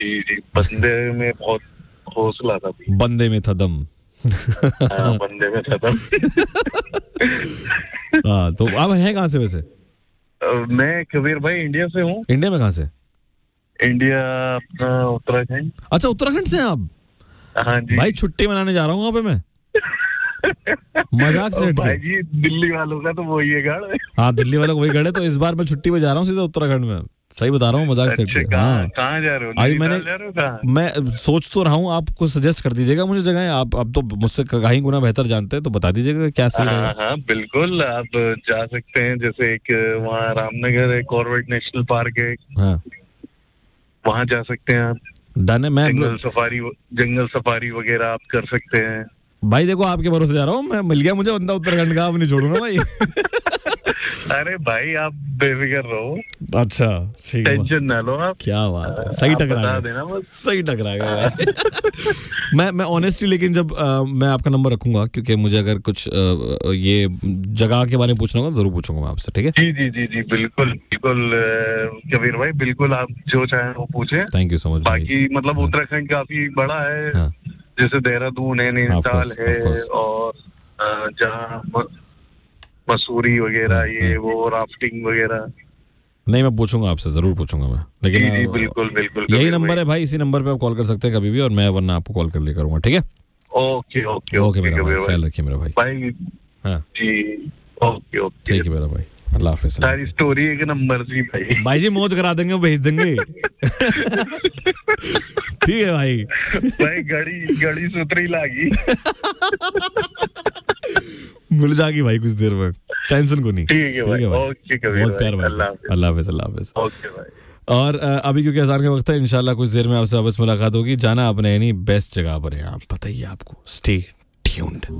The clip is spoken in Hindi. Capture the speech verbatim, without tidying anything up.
जी जी, बंदे में बहुत हौसला था। बंदे में था दम। हाँ, बंदे में था दम। हाँ, तो आप हैं कहाँ से वैसे? मैं कबीर भाई इंडिया से हूँ। इंडिया में कहाँ से? इंडिया अपना उत्तराखंड। अच्छा, उत्तराखंड से हैं आप? हाँ जी भाई छुट्टी मनाने जा रहा हूँ वहाँ पे मैं। मजाक से भाई जी, दिल्ली वालों का तो वही है गढ़। हाँ, दिल्ली वालों को वही गढ़ है, तो इस बार मैं छुट्टी पे जा रहा हूँ सीधा उत्तराखंड में। सही बता रहा हूँ, मजाक से। अच्छा, कहाँ कहाँ जा रहे हो? अभी मैंने जा रहे हो कहाँ? मैं सोच तो रहा हूँ, आप कुछ सजेस्ट कर दीजिएगा मुझे जगह। आप अब तो मुझसे कहीं गुना बेहतर जानते हैं, तो बता दीजिएगा क्या सही रहेगा। हाँ हाँ बिल्कुल, आप जा सकते हैं। जैसे एक वहाँ रामनगर है, कॉर्बेट नेशनल पार्क है। हाँ, वहाँ जा सकते हैं आप। डन है। मैं जंगल सफारी जंगल सफारी वगैरह आप कर सकते हैं। भाई देखो, आपके भरोसे जा रहा हूँ मैं। मिल गया मुझे बंदा उत्तराखंड का, आप नहीं छोड़ूंगा भाई। अरे भाई, आप बेफिक्र रहो। अच्छा, ठीक है, टेंशन ना लो आप। क्या बात है, सही टकरा देना बस, सही टकराएगा भाई। मैं मैं ऑनेस्टली, लेकिन जब आ, मैं आपका नंबर रखूंगा, क्योंकि मुझे अगर कुछ आ, ये जगह के बारे में पूछना होगा जरूर पूछूंगा मैं आपसे, ठीक है? जी जी जी जी, बिल्कुल बिल्कुल कबीर भाई, बिल्कुल आप जो चाहें वो पूछें। Thank you so much. बाकी मतलब उत्तराखंड काफी बड़ा है। हाँ, जैसे देहरादून है, नैनीताल है, और जहाँ मसूरी वगैरह, ये वो राफ्टिंग वगैरह। नहीं, मैं पूछूंगा आपसे, जरूर पूछूंगा मैं। लेकिन जी जी, बिल्कुल बिल्कुल, यही नंबर है भाई, इसी नंबर पे आप कॉल कर सकते हैं कभी भी, और मैं वरना आपको कॉल कर लिया करूंगा, ठीक है? ओके ओके ओके मेरा भाई, ख्याल रखिए मेरा भाई। भाई हाँ जी, ओके ओके, ठीक है मेरा भाई, अल्लाह हाफिज़। सारी स्टोरी एक नंबर थी भाई। भाई जी मौज करा देंगे, भेज देंगे। ठीक है भाई। भाई घड़ी घड़ी सुतरी लागी। मिल जाएगी भाई कुछ देर में, टेंशन को नहीं। ठीक है भाई, ओके कबीर, बहुत प्यार भाई, अल्लाह हाफिज़। अल्लाह हाफिज़। ओके भाई। और अभी क्योंकि अज़ान का वक्त है, इंशाल्लाह कुछ देर में आपसे वापस मुलाकात होगी। जाना आपने यानी बेस्ट जगह पर है, आप बताइए, आपको स्टे ट्यून्ड।